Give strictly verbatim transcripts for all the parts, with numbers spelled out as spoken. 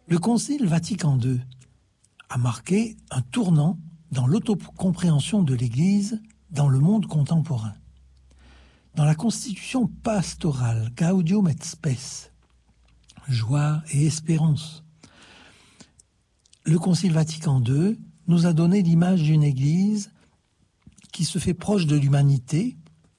Le Concile Vatican deux a marqué un tournant dans l'autocompréhension de l'Église dans le monde contemporain. Dans la constitution pastorale Gaudium et Spes, joie et espérance, le Concile Vatican deux nous a donné l'image d'une Église qui se fait proche de l'humanité,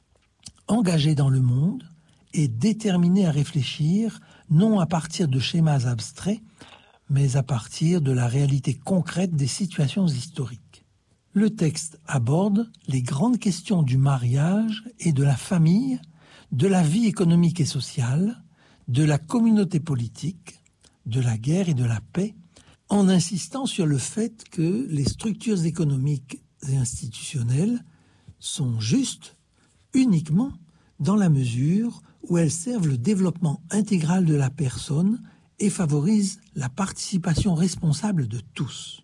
engagée dans le monde et déterminée à réfléchir non à partir de schémas abstraits, mais à partir de la réalité concrète des situations historiques. Le texte aborde les grandes questions du mariage et de la famille, de la vie économique et sociale, de la communauté politique, de la guerre et de la paix, en insistant sur le fait que les structures économiques et institutionnelles sont justes uniquement dans la mesure où elles servent le développement intégral de la personne et favorisent la participation responsable de tous.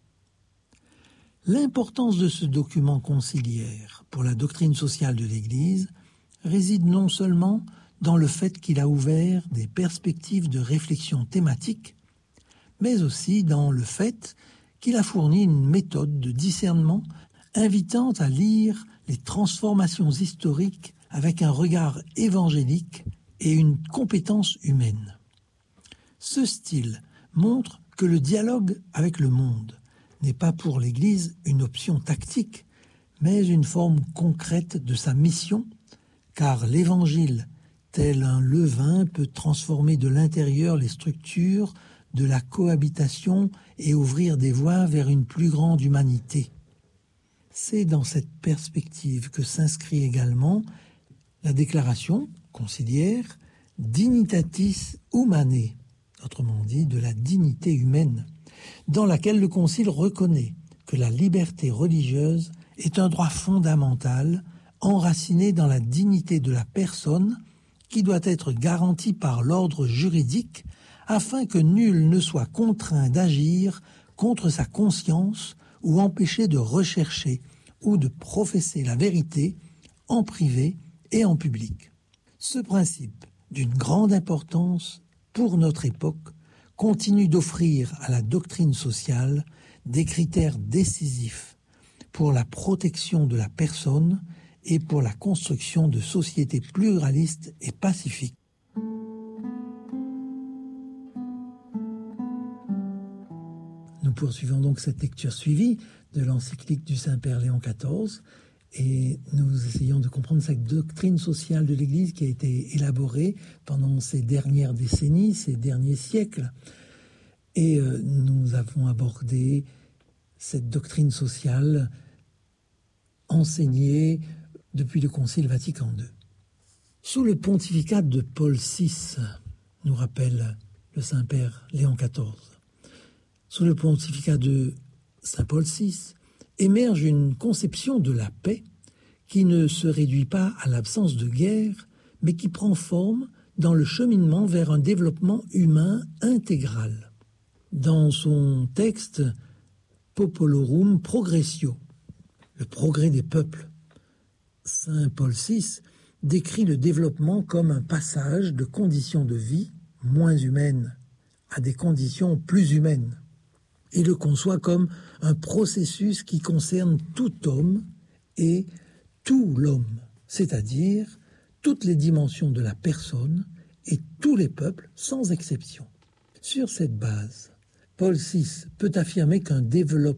L'importance de ce document conciliaire pour la doctrine sociale de l'Église réside non seulement dans le fait qu'il a ouvert des perspectives de réflexion thématique, mais aussi dans le fait qu'il a fourni une méthode de discernement invitant à lire les transformations historiques avec un regard évangélique et une compétence humaine. Ce style montre que le dialogue avec le monde n'est pas pour l'Église une option tactique, mais une forme concrète de sa mission, car l'Évangile, tel un levain, peut transformer de l'intérieur les structures de la cohabitation et ouvrir des voies vers une plus grande humanité. C'est dans cette perspective que s'inscrit également la déclaration conciliaire Dignitatis Humanae, autrement dit de la dignité humaine, dans laquelle le Concile reconnaît que la liberté religieuse est un droit fondamental enraciné dans la dignité de la personne qui doit être garantie par l'ordre juridique afin que nul ne soit contraint d'agir contre sa conscience ou empêché de rechercher ou de professer la vérité en privé et en public. Ce principe, d'une grande importance pour notre époque, continue d'offrir à la doctrine sociale des critères décisifs pour la protection de la personne et pour la construction de sociétés pluralistes et pacifiques. Nous poursuivons donc cette lecture suivie de l'encyclique du Saint-Père Léon quatorze et nous essayons de comprendre cette doctrine sociale de l'Église qui a été élaborée pendant ces dernières décennies, ces derniers siècles. Et euh, nous avons abordé cette doctrine sociale enseignée depuis le Concile Vatican deux. Sous le pontificat de Paul six, nous rappelle le Saint-Père Léon quatorze, sous le pontificat de Saint Paul six, émerge une conception de la paix qui ne se réduit pas à l'absence de guerre, mais qui prend forme dans le cheminement vers un développement humain intégral. Dans son texte Popolorum Progressio, le progrès des peuples, Saint Paul six décrit le développement comme un passage de conditions de vie moins humaines à des conditions plus humaines, et le conçoit comme un processus qui concerne tout homme et tout l'homme, c'est-à-dire toutes les dimensions de la personne et tous les peuples sans exception. Sur cette base, Paul six peut affirmer qu'un développement